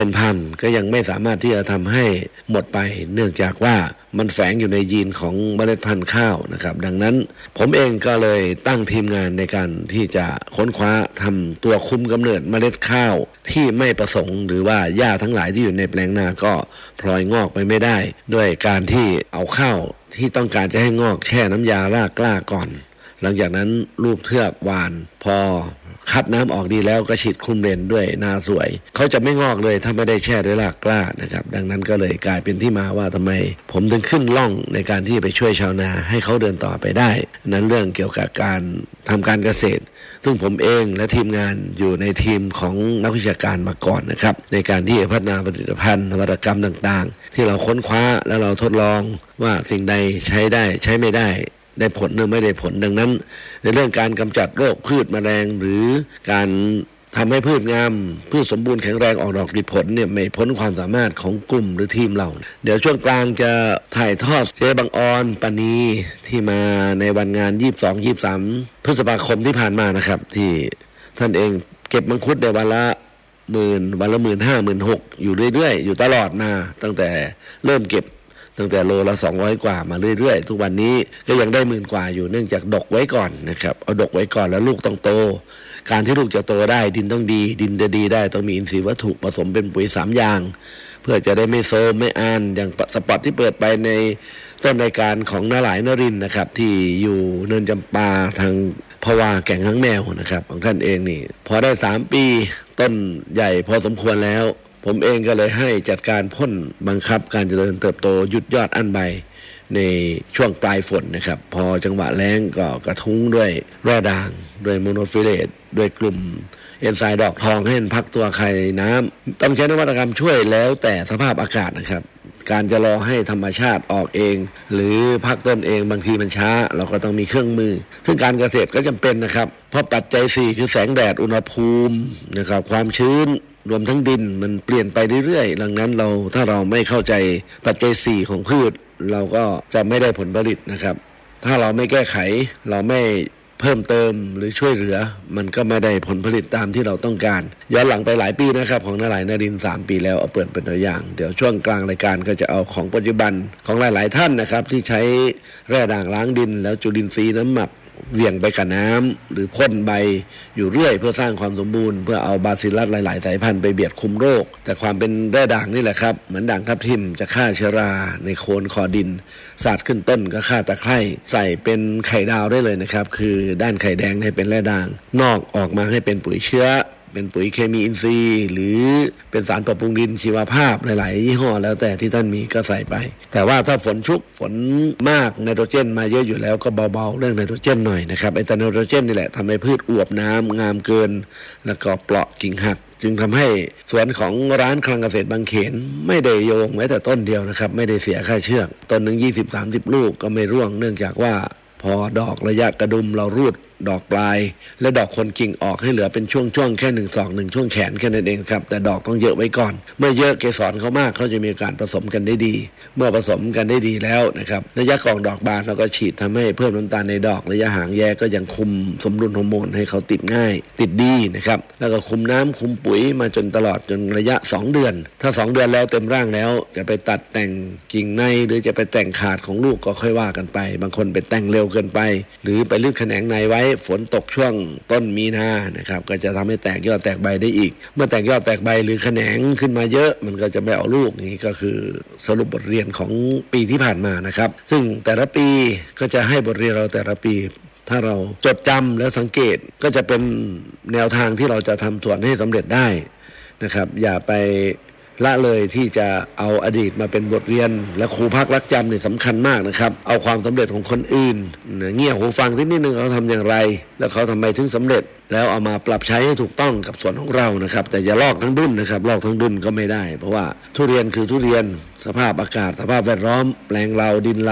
เป็นพันก็ยังไม่สามารถที่จะทำให้หมดไปเนื่องจากว่ามันแฝงอยู่ในยีนของเมล็ดพันธุ์ข้าวนะครับดังนั้นผมเองก็เลยตั้งทีมงานในการที่จะค้นคว้าทำตัวคุมกำเนิดเมล็ดข้าวที่ไม่ประสงค์หรือว่าหญ้าทั้งหลายที่อยู่ในแปลงนาก็พลอยงอกไปไม่ได้ด้วยการที่เอาข้าวที่ต้องการจะให้งอกแช่น้ำยารากกล้าก่อนหลังจากนั้นลูบเทือกหวานพอคัดน้ำออกดีแล้วก็ฉีดคลุมเลนด้วยนาสวยเขาจะไม่งอกเลยถ้าไม่ได้แช่ด้วยรากกล้านะครับดังนั้นก็เลยกลายเป็นที่มาว่าทำไมผมถึงขึ้นล่องในการที่ไปช่วยชาวนาให้เขาเดินต่อไปได้นั้นเรื่องเกี่ยวกับการทำการเกษตรซึ่งผมเองและทีมงานอยู่ในทีมของนักวิชาการมาก่อนนะครับในการที่พัฒนาผลิตภัณฑ์นวัตกรรมต่างๆที่เราค้นคว้าแล้วเราทดลองว่าสิ่งใดใช้ได้ใช้ไม่ได้ผลหรือไม่ได้ผลดังนั้นในเรื่องการกำจัดโรคพืชแมลงหรือการทำให้พืชงามพืชสมบูรณ์แข็งแรงออกดอกผลิผลเนี่ยไม่พ้นความสามารถของกลุ่มหรือทีมเราเดี๋ยวช่วงกลางจะถ่ายทอดเจ๊บังออนปณีที่มาในวันงาน22-23 พฤษภาคมที่ผ่านมานะครับที่ท่านเองเก็บมังคุดในวันละ10,000วันละ15,000-16,000อยู่เรื่อยๆอยู่ตลอดมาตั้งแต่เริ่มเก็บตั้งแต่โลละ200กว่ามาเรื่อยๆทุกวันนี้ก็ยังได้10,000กว่าอยู่เนื่องจากดกไว้ก่อนนะครับเอาดกไว้ก่อนแล้วลูกต้องโตการที่ลูกจะโตได้ดินต้องดีดินจะดีได้ต้องมีอินทรีย์วัตถุผสมเป็นปุ๋ย3อย่างเพื่อจะได้ไม่โซมไม่อ่านอย่างสปอตที่เปิดไปในต้นรายการของน้าหลายนรินทร์นะครับที่อยู่เนินจำปาทางภวาแก่งหางแมวนะครับของท่านเองนี่พอได้3ปีต้นใหญ่พอสมควรแล้วผมเองก็เลยให้จัดการพ่นบังคับการเจริญเติบโตหยุดยอดอั้นใบในช่วงปลายฝนนะครับพอจังหวะแล้งก็กระทุ้งด้วยแร่ด่างด้วยโมโนฟิเลตด้วยกลุ่มเอนไซม์ดอกทองให้พักตัวไข่น้ำต้องใช้นวัตกรรมช่วยแล้วแต่สภาพอากาศนะครับการจะรอให้ธรรมชาติออกเองหรือพักต้นเองบางทีมันช้าเราก็ต้องมีเครื่องมือซึ่งการเกษตรก็จำเป็นนะครับเพราะปัจจัย4คือแสงแดดอุณหภูมินะครับความชื้นรวมทั้งดินมันเปลี่ยนไปเรื่อยๆดังนั้นถ้าเราไม่เข้าใจปัจจัย4ของพืชเราก็จะไม่ได้ผลผลิตนะครับถ้าเราไม่แก้ไขเราไม่เพิ่มเติมหรือช่วยเหลือมันก็ไม่ได้ผลผลิตตามที่เราต้องการย้อนหลังไปหลายปีนะครับของน้าหลายนรินทร์3ปีแล้วเอาเปิดเป็นตัวอย่างเดี๋ยวช่วงกลางรายการก็จะเอาของปัจจุบันของหลายๆท่านนะครับที่ใช้แร่ด่างล้างดินแล้วจุลินทรีย์น้ำหมักเหวี่ยงไปกับน้ำหรือพ่นใบอยู่เรื่อยเพื่อสร้างความสมบูรณ์เพื่อเอาบาซิลลัสหลายๆสายพันธุ์ไปเบียดคุมโรคแต่ความเป็นแร่ด่างนี่แหละครับเหมือนด่างทับทิมจะฆ่าเชื้อราในโคนคอดินสาดขึ้นต้นก็ฆ่าตะไคร่ใส่เป็นไข่ดาวได้เลยนะครับคือด้านไข่แดงให้เป็นแร่ด่างนอกออกมาให้เป็นปุ๋ยเชื้อเป็นปุ๋ยเคมีอินทรีย์หรือเป็นสารปรับปรุงดินชีวภาพหลายๆยี่ห้อแล้วแต่ที่ท่านมีก็ใส่ไปแต่ว่าถ้าฝนชุกฝนมากไนโตรเจนมาเยอะอยู่แล้วก็เบาๆเรื่องไนโตรเจนหน่อยนะครับไอ้ไนโตรเจนนี่แหละทำให้พืชอวบน้ำงามเกินแล้วก็เปราะกิ่งหักจึงทำให้สวนของร้านคลังเกษตรบางเขนไม่ได้โยงแม้แต่ต้นเดียวนะครับไม่ได้เสียค่าเชือกต้นหนึ่ง20-30 ลูกก็ไม่ร่วงเนื่องจากว่าพอดอกระยะกระดุมเรารูดดอกปลายและดอกคนกิ่งออกให้เหลือเป็นช่วงๆแค่1 ศอก1ช่วงแขนแค่นั้นเองครับแต่ดอกต้องเยอะไว้ก่อนเมื่อเยอะเกสรเขามากเขาจะมีการผสมกันได้ดีเมื่อผสมกันได้ดีแล้วนะครับระยะกล่องดอกบานเราก็ฉีดทำให้เพิ่มน้ำตาลในดอกระยะห่างแยกก็ยังคุมสมดุลฮอร์โมนให้เขาติดง่ายติดดีนะครับแล้วก็คุมน้ำคุมปุ๋ยมาจนตลอดจนระยะ2 เดือนถ้า2 เดือนแล้วเต็มร่างแล้วจะไปตัดแต่งกิ่งในหรือจะไปแต่งขาดของลูกก็ค่อยว่ากันไปบางคนไปแต่งเร็วเกินไปหรือไปลืดแขนงในไว้ฝนตกช่วงต้นมีนานะครับก็จะทำให้แตกยอดแตกใบได้อีกเมื่อแตกยอดแตกใบหรือแขนงขึ้นมาเยอะมันก็จะไม่เอาลูกนี่ก็คือสรุปบทเรียนของปีที่ผ่านมานะครับซึ่งแต่ละปีก็จะให้บทเรียนเราแต่ละปีถ้าเราจดจำแล้วสังเกตก็จะเป็นแนวทางที่เราจะทำสวนให้สำเร็จได้นะครับอย่าไปละเลยที่จะเอาอดีตมาเป็นบทเรียนและครูพักรักจำเนี่ยสำคัญมากนะครับเอาความสำเร็จของคนอื่นเงี่ยหูฟังนิดนึงเขาทำอย่างไรแล้วเขาทำไมถึงสำเร็จแล้วเอามาปรับใช้ให้ถูกต้องกับสวนของเรานะครับแต่อย่าลอกทั้งดุนนะครับลอกทั้งดุนก็ไม่ได้เพราะว่าทุเรียนคือทุเรียนสภาพอากาศสภาพแวดล้อมแปลงเราดินเรา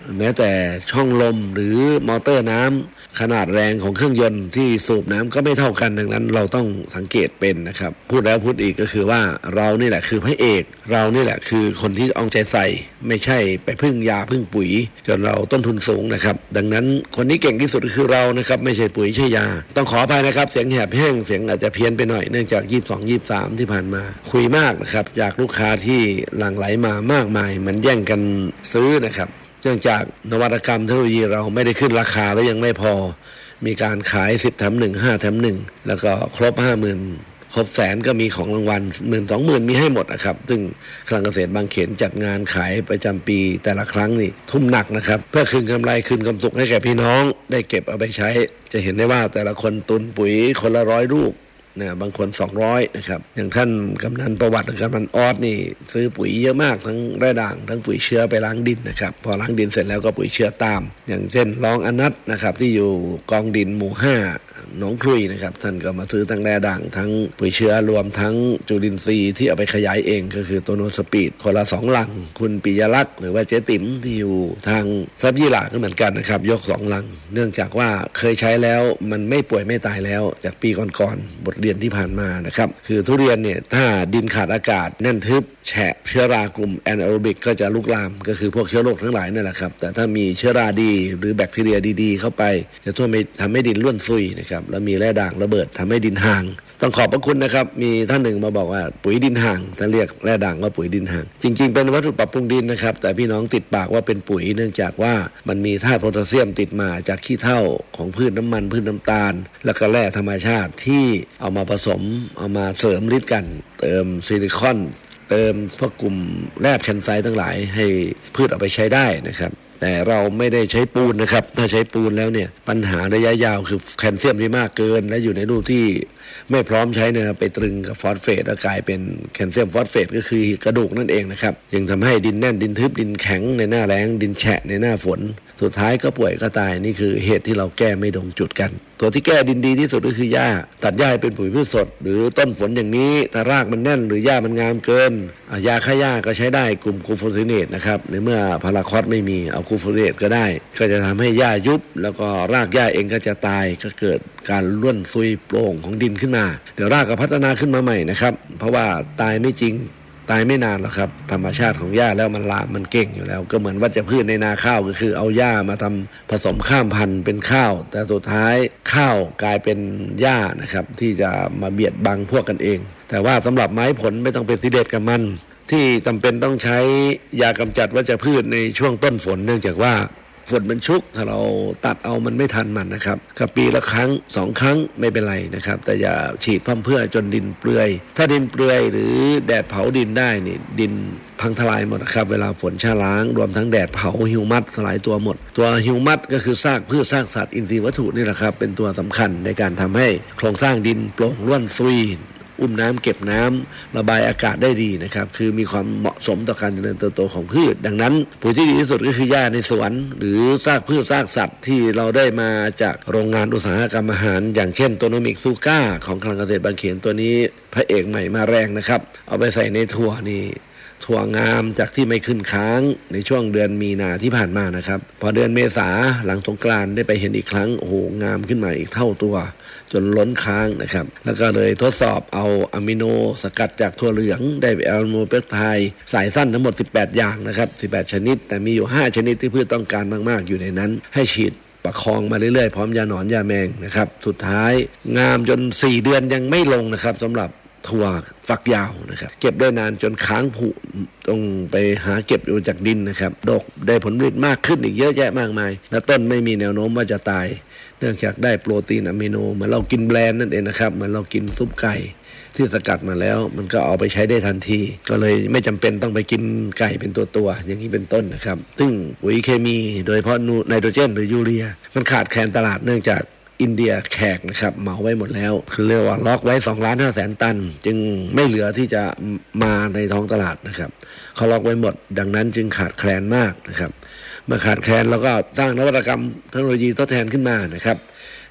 แม้แต่ช่องลมหรือมอเตอร์น้ำขนาดแรงของเครื่องยนต์ที่สูบน้ำก็ไม่เท่ากันดังนั้นเราต้องสังเกตเป็นนะครับพูดแล้วพูดอีกก็คือว่าเรานี่แหละคือพระเอกเรานี่แหละคือคนที่เอาใจใส่ไม่ใช่ไปพึ่งยาพึ่งปุ๋ยจนเราต้นทุนสูงนะครับดังนั้นคนที่เก่งที่สุดก็คือเรานะครับไม่ใช่ปุ๋ยใช่ยาต้องขออภัยนะครับเสียงแหบแห้งเสียงอาจจะเพี้ยนไปหน่อยเนื่องจาก22-23ที่ผ่านมาคุยมากนะครับจากลูกค้าที่หลั่งไหลมามากมายมันแย่งกันซื้อนะครับเนื่องจากนวัตกรรมเทคโนโลยีเราไม่ได้ขึ้นราคาแล้วยังไม่พอมีการขาย10 แถม 1 5 แถม 1แล้วก็ครบ 50,000 ครบแสนก็มีของรางวัล 10,000-20,000 มีให้หมดนะครับซึ่งคลังเกษตรบางเขนจัดงานขายประจำปีแต่ละครั้งนี่ทุ่มหนักนะครับเพื่อคืนกำไรคืนความสุขให้แก่พี่น้องได้เก็บเอาไปใช้จะเห็นได้ว่าแต่ละคนตุนปุ๋ยคนละ100 ลูกนะบางคน200นะครับอย่างท่านกำนันประวัติกำนันออสนี่ซื้อปุ๋ยเยอะมากทั้งแร่ด่างทั้งปุ๋ยเชื้อไปล้างดินนะครับพอล้างดินเสร็จแล้วก็ปุ๋ยเชื้อตามอย่างเช่นรองอนัทนะครับที่อยู่กองดินหมู่5หนองคลุยนะครับท่านก็มาซื้อทั้งแร่ด่างทั้งปุ๋ยเชื้อรวมทั้งจุลินทรีย์ที่เอาไปขยายเองก็คือตัวโนสปีดคนละ2 ลังคุณปิยลักษณ์หรือว่าเจ๊ติ๋มที่อยู่ทางซับยี่หล่าก็เหมือนกันนะครับยก2 ลังเนื่องจากว่าเคยใช้แล้วมันไม่ป่วยไม่ตายแล้วจากปีก่อนๆบทเรียนที่ผ่านมานะครับคือทุเรียนเนี่ยถ้าดินขาดอากาศแน่นทึบแฉะเชื้อรากลุ่มแอนแอโรบิกก็จะลุกลามก็คือพวกเชื้อโรคทั้งหลายนั่นแหละครับแต่ถ้ามีเชื้อราดีหรือแบคทีเรียดีๆเข้าไปจะทำให้ดินร่วนซุยนะครับแล้วมีแร่ด่างระเบิดทำให้ดินห่างต้องขอบพระคุณนะครับมีท่านหนึ่งมาบอกว่าปุ๋ยดินห่างท่านเรียกแร่ด่างว่าปุ๋ยดินห่างจริงๆเป็นวัตถุปรับปรุงดินนะครับแต่พี่น้องติดปากว่าเป็นปุ๋ยเนื่องจากว่ามันมีธาตุโพแทสเซียมติดมาจากขี้เถ้าของพืชน้ำมันพืชน้ำตาลแล้วก็แร่ธรรมชาติที่เอามาผสมเอามาเสริมฤทธิ์กันเติมซิลิคอนเติมพวกกลุ่มแร่แคนไซต์ทั้งหลายให้พืชเอาไปใช้ได้นะครับแต่เราไม่ได้ใช้ปูนนะครับถ้าใช้ปูนแล้วเนี่ยปัญหาระยะยาวคือแคลเซียมที่มากเกินและอยู่ในรูปที่ไม่พร้อมใช้เนี่ยไปตรึงกับฟอสเฟตแล้วกลายเป็นแคลเซียมฟอสเฟตก็คือกระดูกนั่นเองนะครับจึงทำให้ดินแน่นดินทึบดินแข็งในหน้าแล้งดินแฉะในหน้าฝนสุดท้ายก็ป่วยก็ตายนี่คือเหตุที่เราแก้ไม่ตรงจุดกันตัวที่แก้ดินดีที่สุดก็คือหญ้าตัดหญ้าให้เป็นปุ๋ยพืชสดหรือต้นฝนอย่างนี้ถ้ารากมันแน่นหรือหญ้ามันงามเกินยาฆ่าหญ้าก็ใช้ได้กลุ่มกูโฟซิเนตนะครับในเมื่อพาราคอสไม่มีเอากูโฟซิเนตก็ได้ก็จะทำให้หญ้ายุบแล้วก็รากหญ้าเองก็จะตายก็เกิดการร่วนซุยโปร่งของดินขึ้นมาเดี๋ยวรากก็พัฒนาขึ้นมาใหม่นะครับเพราะว่าตายไม่จริงตายไม่นานหรอกครับธรรมชาติของหญ้าแล้วมันลามมันเก่งอยู่แล้วก็เหมือนวัชพืชในนาข้าวก็คือเอาหญ้ามาทำผสมข้ามพันธุ์เป็นข้าวแต่สุดท้ายข้าวกลายเป็นหญ้านะครับที่จะมาเบียดบังพวกกันเองแต่ว่าสำหรับไม้ผลไม่ต้องเป็นสิเด็ดกับมันที่จำเป็นต้องใช้ยากำจัดวัชพืชในช่วงต้นฝนเนื่องจากว่าฝนมันชุกถ้าเราตัดเอามันไม่ทันมันนะครับกับปีละครั้ง2 ครั้งไม่เป็นไรนะครับแต่อย่าฉีดพร่ำเพรื่อจนดินเปลือยถ้าดินเปลือยหรือแดดเผาดินได้นี่ดินพังทลายหมดนะครับเวลาฝนชะล้างรวมทั้งแดดเผาฮิวมัสสลายตัวหมดตัวฮิวมัสก็คือซากพืชซากสัตว์อินทรีย์วัตถุนี่แหละครับเป็นตัวสำคัญในการทำให้โครงสร้างดินโปร่งร่วนซุยอุ้มน้ำเก็บน้ำระบายอากาศได้ดีนะครับคือมีความเหมาะสมต่อการเจริญเติบโตของพืชดังนั้นปุ๋ยที่ดีที่สุดก็คือหญ้าในสวนหรือซากพืชซากสัตว์ที่เราได้มาจากโรงงานอุตสาหกรรมอาหารอย่างเช่นโตโนมิกซูก้าของคลังเกษตรบางเขนตัวนี้พระเอกใหม่มาแรงนะครับเอาไปใส่ในถั่วนี่ถั่วงามจากที่ไม่ขึ้นค้างในช่วงเดือนมีนาที่ผ่านมานะครับพอเดือนเมษาหลังสงกรานต์ได้ไปเห็นอีกครั้งโอ้โหงามขึ้นมาอีกเท่าตัวจนล้นค้างนะครับแล้วก็เลยทดสอบเอาอะมิโนสกัดจากถั่วเหลืองได้ไปอะมิโนเปปไทด์สายสั้นทั้งหมด18 อย่างนะครับ18 ชนิดแต่มีอยู่5 ชนิดที่พืชต้องการมากๆอยู่ในนั้นให้ฉีดประคองมาเรื่อยๆพร้อมยาหนอนยาแมงนะครับสุดท้ายงามจน4 เดือนยังไม่ลงนะครับสำหรับถั่วฝักยาวนะครับเก็บได้นานจนค้างผุต้องไปหาเก็บอยู่จากดินนะครับดกได้ผลผลิตมากขึ้นอีกเยอะแยะมากมายและต้นไม่มีแนวโน้มว่าจะตายเนื่องจากได้โปรตีนอะมิโนเหมือนเรากินแบรนด์นั่นเองนะครับเหมือนเรากินซุปไก่ที่สกัดมาแล้วมันก็เอาไปใช้ได้ทันทีก็เลยไม่จำเป็นต้องไปกินไก่เป็นตัวอย่างนี้เป็นต้นนะครับซึ่งปุ๋ยเคมีโดยเฉพาะไนโตรเจนหรือยูเรียมันขาดแคลนตลาดเนื่องจากอินเดียแขกนะครับเหมาไว้หมดแล้วคือเรียกว่าล็อกไว้2,500,000 ตันจึงไม่เหลือที่จะมาในท้องตลาดนะครับเขาล็อกไว้หมดดังนั้นจึงขาดแคลนมากนะครับเมื่อขาดแคลนแล้วก็สร้างนวัตกรรมเทคโนโลยีทดแทนขึ้นมานะครับใน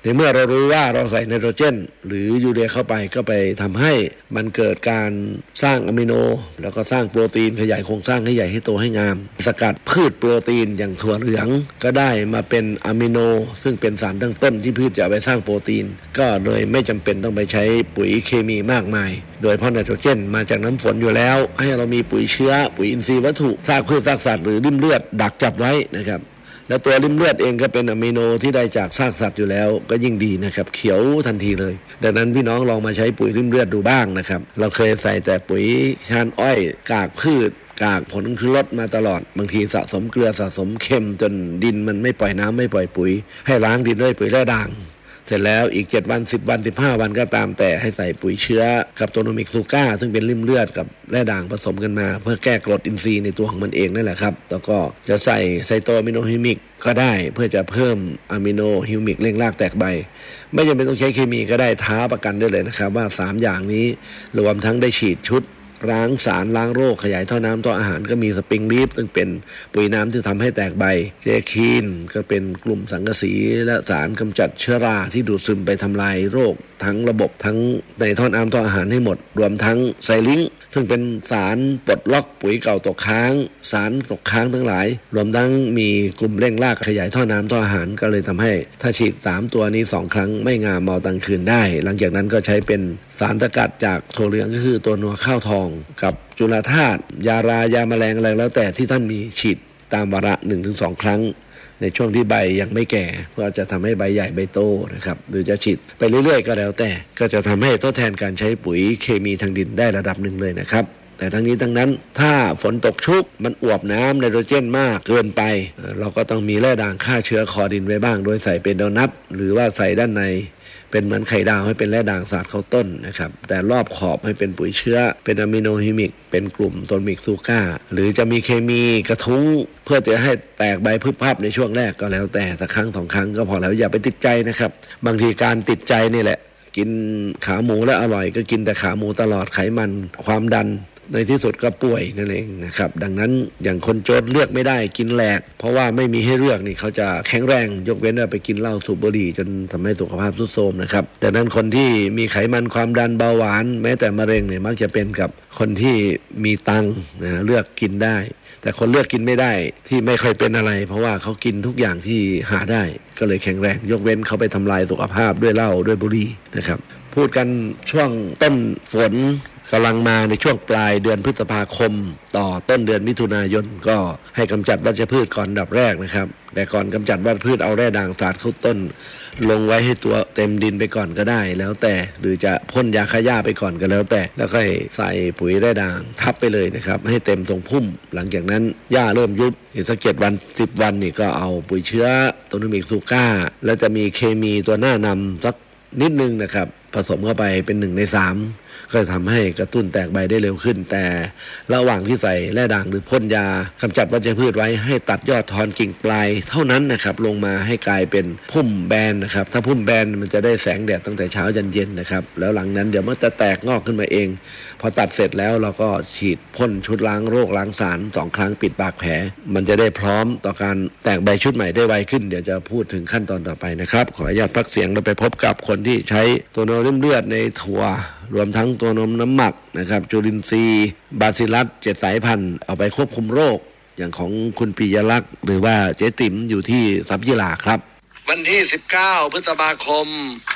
ในเมื่อเรารู้ว่าเราใส่ไนโตรเจนหรือยูเรียเข้าไปก็ไปทำให้มันเกิดการสร้างอะมิโนแล้วก็สร้างโปรตีนขยายโครงสร้างให้ใหญ่ให้โตให้งามสกัดพืชโปรตีนอย่างถั่วเหลืองก็ได้มาเป็นอะมิโนซึ่งเป็นสารตั้งต้นที่พืชจะเอาไปสร้างโปรตีนก็โดยไม่จำเป็นต้องไปใช้ปุ๋ยเคมีมากมายโดยเพราะไนโตรเจนมาจากน้ำฝนอยู่แล้วให้เรามีปุ๋ยเชื้อปุ๋ยอินทรีย์วัตถุซากพืชซากสัตว์หรือริ่มเลือดดักจับไว้นะครับแล้วตัวริ่มเลือดเองก็เป็นอะมิโนที่ได้จากซากสัตว์อยู่แล้วก็ยิ่งดีนะครับเขียวทันทีเลยดังนั้นพี่น้องลองมาใช้ปุ๋ยริ่มเลือดดูบ้างนะครับเราเคยใส่แต่ปุ๋ยชานอ้อยกากพืชกากผลคือลดมาตลอดบางทีสะสมเกลือสะสมเค็มจนดินมันไม่ปล่อยน้ำไม่ปล่อยปุ๋ยให้ล้างดินด้วยปุ๋ยแร่ด่างเสร็จแล้วอีก7วัน10วัน15วันก็ตามแต่ให้ใส่ปุ๋ยเชื้อกับตัวโนมิกซูก้าซึ่งเป็นริ่มเลือดกับแร่ด่างผสมกันมาเพื่อแก้กรดอินทรีย์ในตัวของมันเองนั่นแหละครับแล้วก็จะใส่ไซโตอะมิโนฮิมิกก็ได้เพื่อจะเพิ่มอะมิโนฮิมิกเร่งรากแตกใบไม่จำเป็นต้องใช้เคมีก็ได้ท้าประกันได้เลยนะครับว่า3อย่างนี้รวมทั้งได้ฉีดชุดล้างสารล้างโรคขยายท่อน้ำท่ออาหารก็มีสปริงลีฟซึ่งเป็นปุ๋ยน้ำที่ทำให้แตกใบเจคีนก็เป็นกลุ่มสังกะสีและสารกำจัดเชื้อราที่ดูดซึมไปทำลายโรคทั้งระบบทั้งในท่อน้ำท่ออาหารให้หมดรวมทั้งไซลิงซึ่งเป็นสารปลดล็อกปุ๋ยเก่าตกค้างสารตกค้างทั้งหลายรวมทั้งมีกลุ่มเร่งรากขยายท่อน้ำท่ออาหารก็เลยทำให้ถ้าฉีด3ตัวนี้2ครั้งไม่งามเมาตังคืนได้หลังจากนั้นก็ใช้เป็นสารสกัดจากถั่วเหลืองก็คือตัวนัวข้าวทองกับจุลธาตุยารายาแมลงอะไรแล้วแต่ที่ท่านมีฉีดตามวาระ 1-2 ครั้งในช่วงที่ใบยังไม่แก่เพื่อจะทำให้ใบใหญ่ใบโตนะครับหรือจะฉีดไปเรื่อยๆก็แล้วแต่ก็จะทำให้ทดแทนการใช้ปุ๋ยเคมีทางดินได้ระดับหนึ่งเลยนะครับแต่ทั้งนี้ทั้งนั้นถ้าฝนตกชุกมันอวบน้ำไนโตรเจนมากเกินไปเราก็ต้องมีแร่ด่างฆ่าเชื้อคอดินไว้บ้างโดยใส่เป็นโดนัทหรือว่าใส่ด้านในเป็นเหมือนไข่ดาวให้เป็นแร่ด่างสาดเข้าต้นนะครับแต่รอบขอบให้เป็นปุ๋ยเชื้อเป็นอะมิโนฮิมิกเป็นกลุ่มโตมิกซูก้าหรือจะมีเคมีกระทุ้งเพื่อจะให้แตกใบพึบพับในช่วงแรกก็แล้วแต่สักครั้ง2ครั้งก็พอแล้วอย่าไปติดใจนะครับบางทีการติดใจนี่แหละกินขาหมูแล้วอร่อยก็กินแต่ขาหมูตลอดไขมันความดันในที่สุดก็ป่วยนั่นเองนะครับดังนั้นอย่างคนจนเลือกไม่ได้กินแหลกเพราะว่าไม่มีให้เลือกนี่เขาจะแข็งแรงยกเว้นว่าไปกินเหล้าสูบบุหรี่จนทำให้สุขภาพทรุดโทรมนะครับดังนั้นคนที่มีไขมันความดันเบาหวานแม้แต่มะเร็งเนี่ยมักจะเป็นกับคนที่มีตังค์นะเลือกกินได้แต่คนเลือกกินไม่ได้ที่ไม่ค่อยเป็นอะไรเพราะว่าเขากินทุกอย่างที่หาได้ก็เลยแข็งแรงยกเว้นเขาไปทำลายสุขภาพด้วยเหล้าด้วยบุหรี่นะครับพูดกันช่วงต้นฝนกำลังมาในช่วงปลายเดือนพฤษภาคมต่อต้นเดือนมิถุนายนก็ให้กำจัดวัชพืชก่อนดับแรกนะครับแต่ก่อนกำจัดวัชพืชเอาแร่ด่างสาดเข้าต้นลงไว้ให้ตัวเต็มดินไปก่อนก็ได้แล้วแต่หรือจะพ่นยาฆ่าหญ้าไปก่อนก็แล้วแต่แล้วก็ใส่ปุ๋ยแร่ด่างทับไปเลยนะครับให้เต็มทรงพุ่มหลังจากนั้นหญ้าเริ่มยุบอีกสัก7วัน10วันนี่ก็เอาปุ๋ยเชื้อตัวนูมิกซูก้าแล้วจะมีเคมีตัวหน้านำสักนิดนึงนะครับผสมเข้าไปเป็น1 ใน 3ก็จะทำให้กระตุ้นแตกใบได้เร็วขึ้นแต่ระหว่างที่ใส่แร่ด่างหรือพ่นยากำจัดวัชพืชไว้ให้ตัดยอดทอนกิ่งปลายเท่านั้นนะครับลงมาให้กลายเป็นพุ่มแบนนะครับถ้าพุ่มแบนมันจะได้แสงแดดตั้งแต่เช้ายันเย็นนะครับแล้วหลังนั้นเดี๋ยวมันจะแตกงอกขึ้นมาเองพอตัดเสร็จแล้วเราก็ฉีดพ่นชุดล้างโรคล้างสาร2 ครั้งปิดปากแผลมันจะได้พร้อมต่อการแตกใบชุดใหม่ได้ไวขึ้นเดี๋ยวจะพูดถึงขั้นตอนต่อไปนะครับขออนุญาตพักเสียงเราไปพบกับคนที่ใช้ตัวนมริ่มเลือดในถั่วรวมทั้งตัวนมน้ำหมักนะครับจุลินทรีย์บาซิลัส7 สายพันธุ์เอาไปควบคุมโรคอย่างของคุณปิยลักษณ์หรือว่าเจ๊ติ๋มอยู่ที่สัมยิลาครับวันที่19พฤษภาคม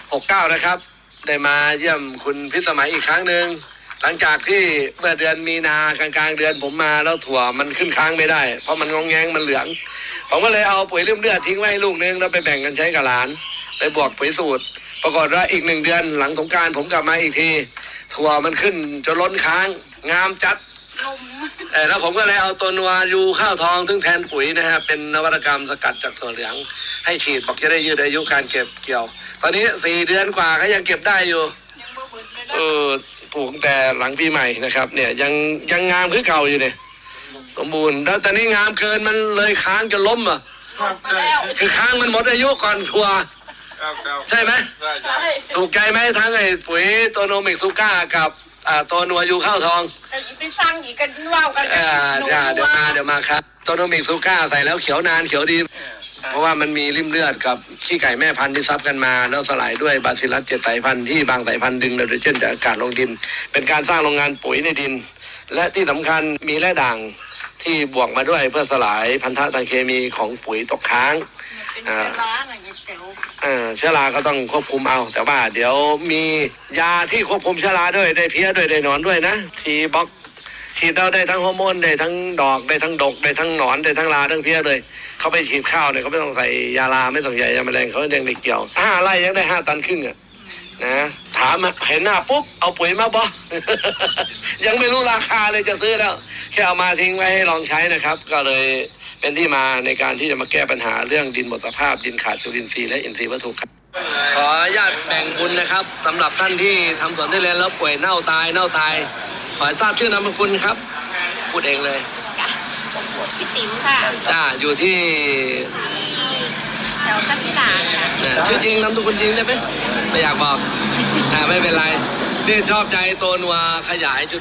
69นะครับได้มาเยี่ยมคุณพิสมัยอีกครั้งหนึ่งหลังจากที่เมื่อเดือนมีนากลางเดือนผมมาแล้วถั่วมันขึ้นค้างไม่ได้เพราะมันงองแงงมันเหลืองผมก็เลยเอาปุ๋ยริ่มเลือดทิ้งไว้ลูกนึงแล้วไปแบ่งกันใช้กับหลานไปบวกปุ๋ยสูตรปรากฏว่าอีก1 เดือนหลังสงกรานต์ผมกลับมาอีกทีถั่วมันขึ้นจนล้นค้างงามจัดแล้วผมก็เลยเอาตัวนัวยูข้าวทองซึ่งแทนปุ๋ยนะฮะเป็นนวัตกรรมสกัดจากถั่วเหลืองให้ฉีดบอกจะได้ยืดอายุการเก็บเกี่ยวตอนนี้4 เดือนกว่าก็ยังเก็บได้อยู่ปลูกแต่หลังปีใหม่นะครับเนี่ยยังงามคือเก่าอยู่เนี่ยสมบูรณ์แล้วตอนนี้งามเกินมันเลยค้างจะล้มอ่ะคือค้างมันหมดอายุก่อนถั่วใช่ไหมถูกใจไหมทั้งไอ้ปุ๋ยตัวโนมิกซูก้ากับตัวนัวยูข้าวทองไปสร้างอีกกันว่าวกันเดี๋ยวมาครับตัวโนมิกซูก้าใส่แล้วเขียวนานเขียวดีเพราะว่ามันมีริ่มเลือดกับขี้ไก่แม่พันธุ์ที่ซับกันมาแล้วสลายด้วยบาซิลัส7 สายพันธุ์ที่บางสายพันธุ์ดึงไนโตรเจนจากอากาศลงดินเป็นการสร้างโรงงานปุ๋ยในดินและที่สำคัญมีแร่ด่างที่บวกมาด้วยเพื่อสลายพันธะทางเคมีของปุ๋ยตกค้างเชื้อราก็ต้องควบคุมเอาแต่ว่าเดี๋ยวมียาที่ควบคุมเชื้อราด้วยได้เพี้ยด้วยได้หนอนด้วยนะทีบล็อกฉีดเราได้ทั้งฮอร์โมนได้ทั้งดอกได้ทั้งดกได้ทั้งหนอนได้ทั้งราทั้งเพี้ยเลยเขาไปฉีดข้าวเนี่ยเขาไม่ต้องใส่ยาราไม่ต้องใส่ยาแมลงเขาเลี้ยงในเกี่ยว5 ไร่ยังได้5 ตันครึ่งอ่ะนะถามเห็นหน้าปุ๊บเอาปุ๋ยมาบ่ ยังไม่รู้ราคาเลยจะซื้อแล้วแค่เอามาทิ้งไว้ให้ลองใช้นะครับก็เลยเป็นที่มาในการที่จะมาแก้ปัญหาเรื่องดินหมดสภาพดินขาดจุลินทรีย์และอินทรีย์วัตถุครับขออนุญาตแบ่งบุญนะครับสำหรับท่านที่ทำสวนทุเรียนแล้วป่วยเน่าตายขอทราบชื่อนามสกุลครับพูดเองเลยพี่ติ๋มค่ะจ้าอยู่ที่แถวตั้งที่ร้านค่ะชื่อจริงนามสกุลจริงได้ไหมไม่อยากบอกไม่เป็นไรนี่ชอบใจตัวนัวขยายจุด